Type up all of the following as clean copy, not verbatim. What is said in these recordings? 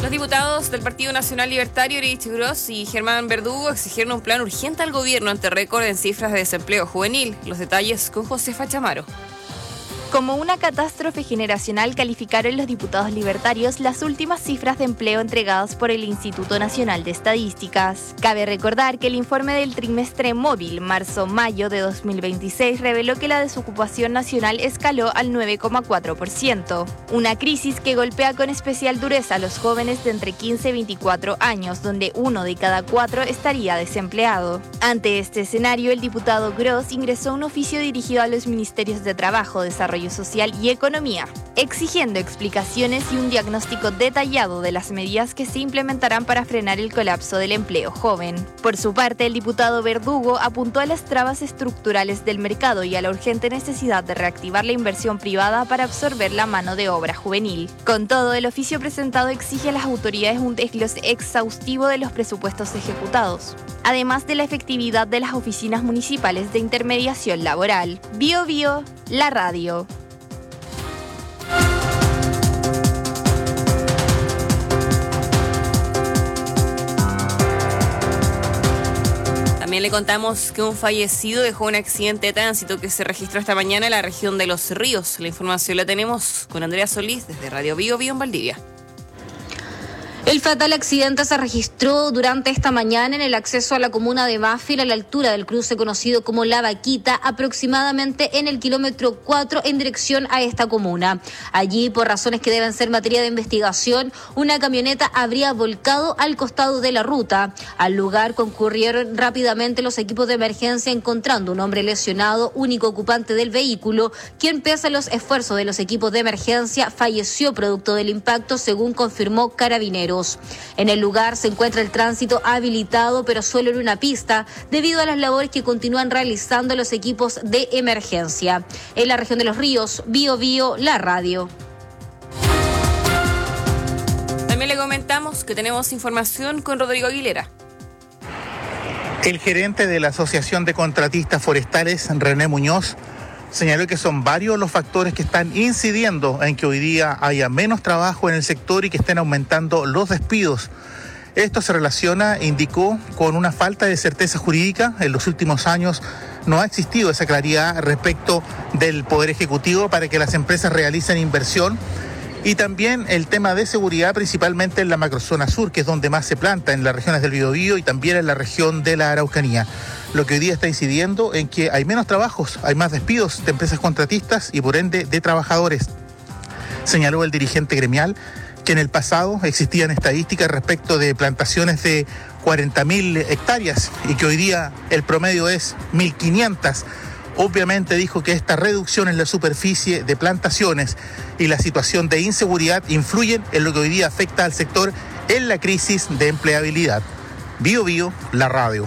Los diputados del Partido Nacional Libertario, Erich Gross y Germán Verdugo, exigieron un plan urgente al gobierno ante récord en cifras de desempleo juvenil. Los detalles con Josefa Chamaro. Como una catástrofe generacional calificaron los diputados libertarios las últimas cifras de empleo entregadas por el Instituto Nacional de Estadísticas. Cabe recordar que el informe del trimestre móvil marzo-mayo de 2026 reveló que la desocupación nacional escaló al 9,4%. Una crisis que golpea con especial dureza a los jóvenes de entre 15 y 24 años, donde 1 de cada 4 estaría desempleado. Ante este escenario, el diputado Gross ingresó un oficio dirigido a los ministerios de Trabajo, Desarrollo Social y Economía, exigiendo explicaciones y un diagnóstico detallado de las medidas que se implementarán para frenar el colapso del empleo joven. Por su parte, el diputado Verdugo apuntó a las trabas estructurales del mercado y a la urgente necesidad de reactivar la inversión privada para absorber la mano de obra juvenil. Con todo, el oficio presentado exige a las autoridades un desglose exhaustivo de los presupuestos ejecutados, además de la efectividad de las oficinas municipales de intermediación laboral. Bio Bio, la radio. También le contamos que un fallecido dejó un accidente de tránsito que se registró esta mañana en la región de Los Ríos. La información la tenemos con Andrea Solís desde Radio Bio Bio en Valdivia. El fatal accidente se registró durante esta mañana en el acceso a la comuna de Banfield, a la altura del cruce conocido como La Vaquita, aproximadamente en el kilómetro 4 en dirección a esta comuna. Allí, por razones que deben ser materia de investigación, una camioneta habría volcado al costado de la ruta. Al lugar concurrieron rápidamente los equipos de emergencia, encontrando un hombre lesionado, único ocupante del vehículo, quien, pese a los esfuerzos de los equipos de emergencia, falleció producto del impacto, según confirmó Carabineros. En el lugar se encuentra el tránsito habilitado, pero solo en una pista, debido a las labores que continúan realizando los equipos de emergencia. En la región de Los Ríos, Bio Bio, la radio. También le comentamos que tenemos información con Rodrigo Aguilera. El gerente de la Asociación de Contratistas Forestales, René Muñoz, señaló que son varios los factores que están incidiendo en que hoy día haya menos trabajo en el sector y que estén aumentando los despidos. Esto se relaciona, indicó, con una falta de certeza jurídica. En los últimos años no ha existido esa claridad respecto del Poder Ejecutivo para que las empresas realicen inversión. Y también el tema de seguridad, principalmente en la macrozona sur, que es donde más se planta, en las regiones del Biobío y también en la región de la Araucanía. Lo que hoy día está incidiendo en que hay menos trabajos, hay más despidos de empresas contratistas y por ende de trabajadores. Señaló el dirigente gremial que en el pasado existían estadísticas respecto de plantaciones de 40.000 hectáreas y que hoy día el promedio es 1.500. Obviamente dijo que esta reducción en la superficie de plantaciones y la situación de inseguridad influyen en lo que hoy día afecta al sector en la crisis de empleabilidad. Bio Bio, la radio.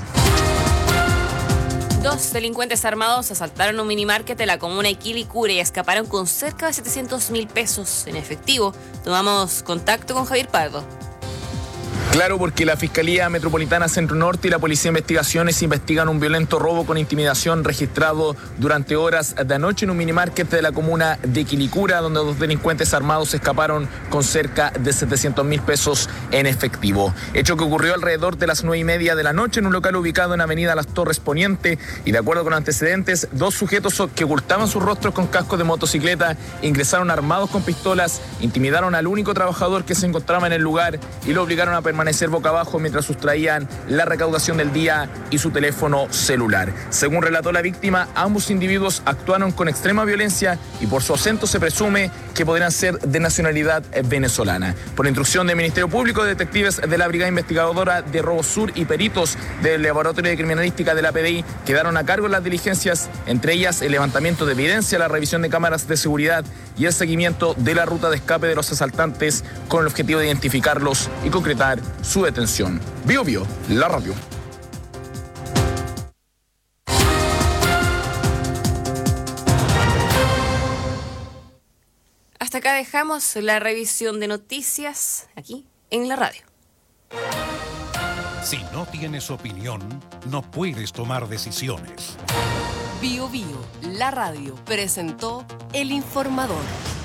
2 delincuentes armados asaltaron un minimarket de la comuna de Quilicura y escaparon con cerca de 700.000 pesos en efectivo. Tomamos contacto con Javier Pardo. Claro, porque la Fiscalía Metropolitana Centro Norte y la Policía de Investigaciones investigan un violento robo con intimidación registrado durante horas de anoche en un minimarket de la comuna de Quilicura, donde 2 delincuentes armados escaparon con cerca de 700.000 pesos en efectivo. Hecho que ocurrió alrededor de las 9:30 de la noche en un local ubicado en Avenida Las Torres Poniente, y de acuerdo con antecedentes, 2 sujetos que ocultaban sus rostros con cascos de motocicleta ingresaron armados con pistolas, intimidaron al único trabajador que se encontraba en el lugar y lo obligaron a permanecer boca abajo mientras sustraían la recaudación del día y su teléfono celular. Según relató la víctima, ambos individuos actuaron con extrema violencia y por su acento se presume que podrían ser de nacionalidad venezolana. Por instrucción del Ministerio Público, detectives de la Brigada Investigadora de Robo Sur y peritos del Laboratorio de Criminalística de la PDI quedaron a cargo de las diligencias, entre ellas el levantamiento de evidencia, la revisión de cámaras de seguridad y el seguimiento de la ruta de escape de los asaltantes con el objetivo de identificarlos y concretar su detención. Bio Bio, la radio. Hasta acá dejamos la revisión de noticias aquí en la radio. Si no tienes opinión, no puedes tomar decisiones. Bio Bio, la radio, presentó El Informador.